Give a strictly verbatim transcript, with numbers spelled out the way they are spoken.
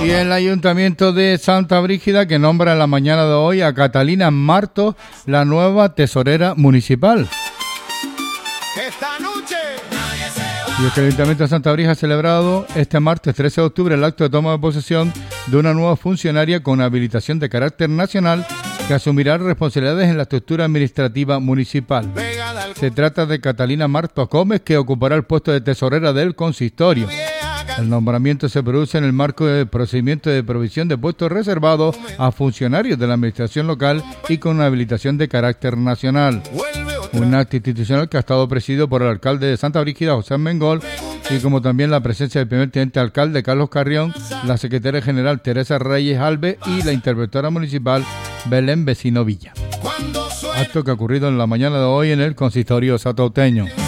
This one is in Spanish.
Y el Ayuntamiento de Santa Brígida, que nombra en la mañana de hoy a Catalina Martos, la nueva tesorera municipal. Esta noche. Y es que el Ayuntamiento de Santa Brígida ha celebrado este martes trece de octubre el acto de toma de posesión de una nueva funcionaria con habilitación de carácter nacional que asumirá responsabilidades en la estructura administrativa municipal. Se trata de Catalina Martos Gómez, que ocupará el puesto de tesorera del consistorio. El nombramiento se produce en el marco del procedimiento de provisión de puestos reservados a funcionarios de la administración local y con una habilitación de carácter nacional. Un acto institucional que ha estado presidido por el alcalde de Santa Brígida, José Mengol, y como también la presencia del primer teniente alcalde, Carlos Carrión, la secretaria general, Teresa Reyes Alves, y la interventora municipal, Belén Vecino Villa. Acto que ha ocurrido en la mañana de hoy en el consistorio satauteño.